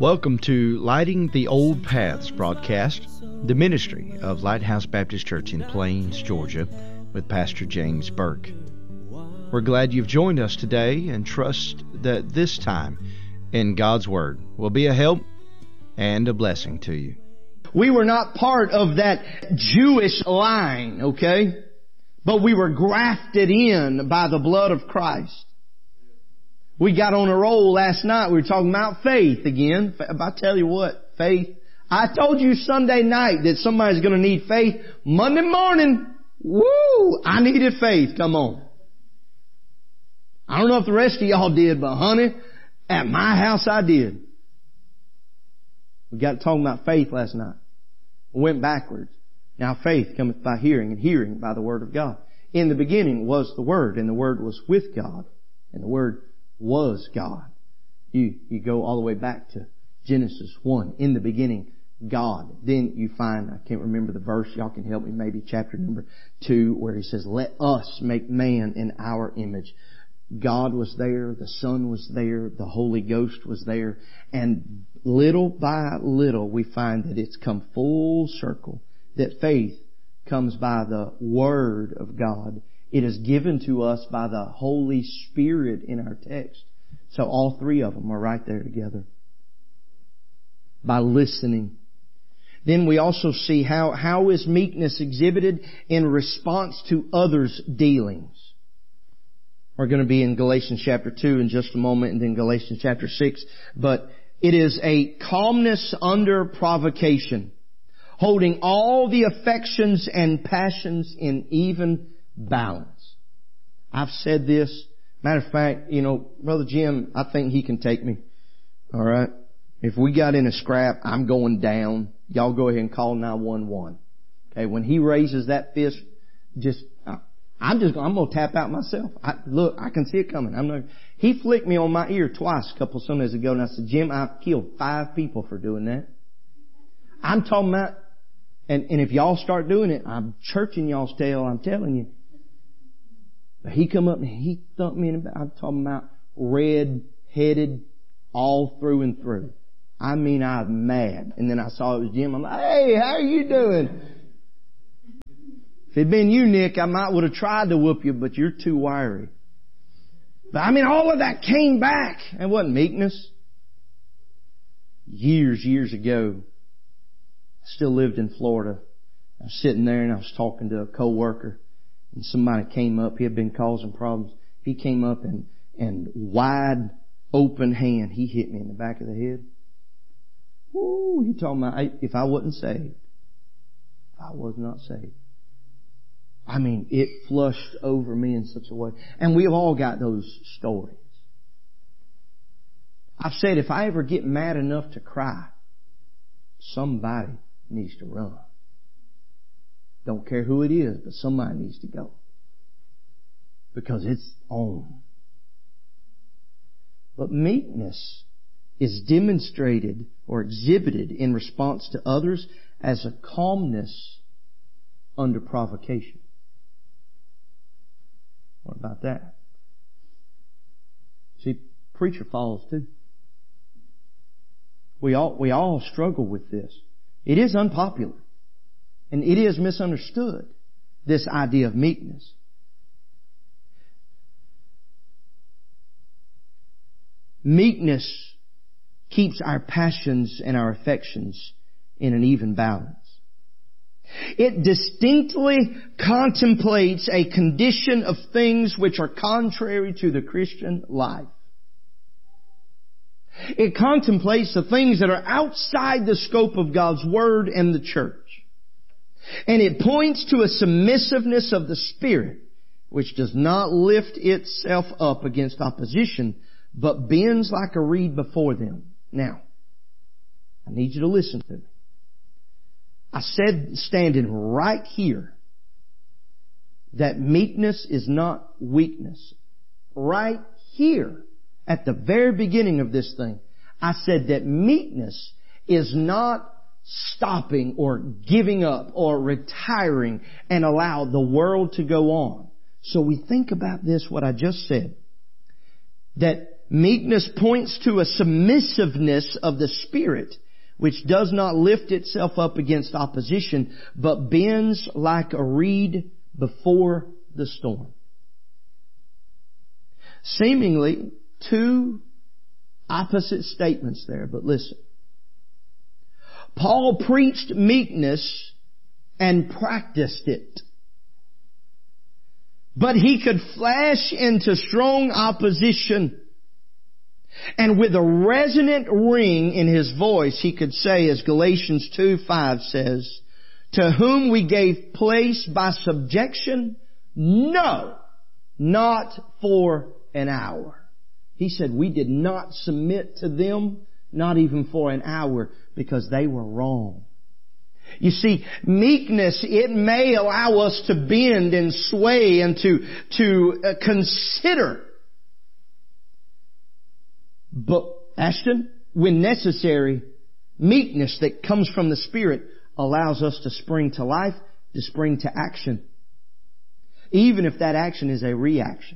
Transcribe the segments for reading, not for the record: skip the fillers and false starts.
Welcome to Lighting the Old Paths broadcast, the ministry of Lighthouse Baptist Church in Plains, Georgia, with Pastor James Burke. We're glad you've joined us today and trust that this time in God's Word will be a help and a blessing to you. We were not part of that Jewish line, okay? But we were grafted in by the blood of Christ. We got on a roll last night. We were talking about faith again. I tell you what, faith. I told you Sunday night that somebody's going to need faith. Monday morning, woo, I needed faith. Come on. I don't know if the rest of y'all did, but honey, at my house I did. We got talking about faith last night. We went backwards. Now faith cometh by hearing, and hearing by the Word of God. In the beginning was the Word, and the Word was with God, and the Word was God. You go all the way back to Genesis 1. In the beginning, God. Then you find, I can't remember the verse, y'all can help me, maybe chapter number 2, where He says, let us make man in our image. God was there, the Son was there, the Holy Ghost was there, and little by little we find that it's come full circle, that faith comes by the Word of God. It is given to us by the Holy Spirit in our text. So all three of them are right there together. By listening. Then we also see how is meekness exhibited in response to others' dealings. We're going to be in Galatians chapter 2 in just a moment, and then Galatians chapter 6. But it is a calmness under provocation, holding all the affections and passions in even balance. I've said this. Matter of fact, Brother Jim, I think he can take me. All right? If we got in a scrap, I'm going down. Y'all go ahead and call 911. Okay? When he raises that fist, I'm going to tap out myself. I can see it coming. He flicked me on my ear twice a couple of Sundays ago, and I said, Jim, I've killed 5 people for doing that. I'm talking about, and if y'all start doing it, I'm churching y'all's tail, I'm telling you. But he come up and he thumped me in the back. I'm talking about red-headed all through and through. I mean, I was mad. And then I saw it was Jim. I'm like, hey, how are you doing? If it'd been you, Nick, I might would have tried to whoop you, but you're too wiry. But all of that came back. It wasn't meekness. Years ago, I still lived in Florida. I was sitting there and I was talking to a coworker, and somebody came up. He had been causing problems. He came up and wide open hand, he hit me in the back of the head. Woo! He told me if I wasn't saved, if I was not saved. I mean, it flushed over me in such a way. And we've all got those stories. I've said if I ever get mad enough to cry, somebody needs to run. Don't care who it is, but somebody needs to go. Because it's on. But meekness is demonstrated or exhibited in response to others as a calmness under provocation. What about that? See, preacher falls too. We all struggle with this. It is unpopular. And it is misunderstood, this idea of meekness. Meekness keeps our passions and our affections in an even balance. It distinctly contemplates a condition of things which are contrary to the Christian life. It contemplates the things that are outside the scope of God's Word and the church. And it points to a submissiveness of the Spirit, which does not lift itself up against opposition, but bends like a reed before them. Now, I need you to listen to me. I said, standing right here, that meekness is not weakness. Right here, at the very beginning of this thing, I said that meekness is not stopping or giving up or retiring and allow the world to go on. So we think about this, what I just said, that Meekness points to a submissiveness of the spirit, which does not lift itself up against opposition, but bends like a reed before the storm. Seemingly two opposite statements there, but listen. Paul preached meekness and practiced it. But he could flash into strong opposition. And with a resonant ring in his voice, he could say, as Galatians 2:5 says, to whom we gave place by subjection, no, not for an hour. He said we did not submit to them, not even for an hour, because they were wrong. You see, meekness, it may allow us to bend and sway and to consider. But, Ashton, when necessary, meekness that comes from the Spirit allows us to spring to life, to spring to action. Even if that action is a reaction.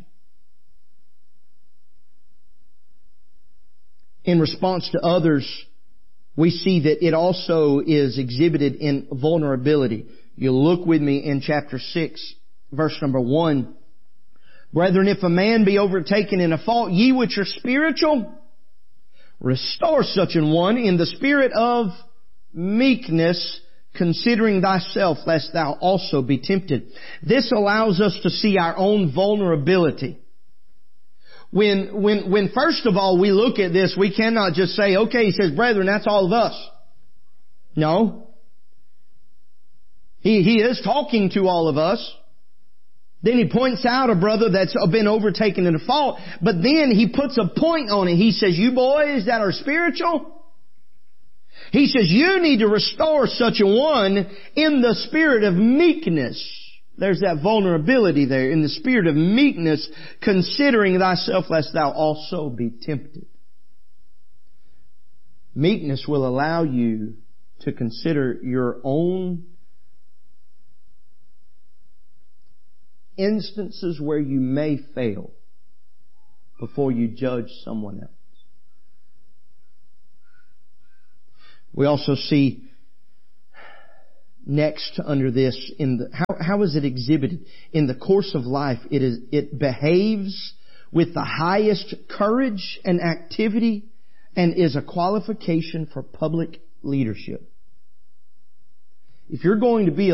In response to others, we see that it also is exhibited in vulnerability. You look with me in chapter 6, verse number 1. Brethren, if a man be overtaken in a fault, ye which are spiritual, restore such an one in the spirit of meekness, considering thyself, lest thou also be tempted. This allows us to see our own vulnerability. When first of all we look at this, we cannot just say, okay, he says, brethren, that's all of us. No. He is talking to all of us. Then he points out a brother that's been overtaken in a fault, but then he puts a point on it. He says, you boys that are spiritual, he says, you need to restore such a one in the spirit of meekness. There's that vulnerability there, in the spirit of meekness, considering thyself lest thou also be tempted. Meekness will allow you to consider your own instances where you may fail before you judge someone else. We also see next under this, how is it exhibited? In the course of life, it behaves with the highest courage and activity and is a qualification for public leadership. If you're going to be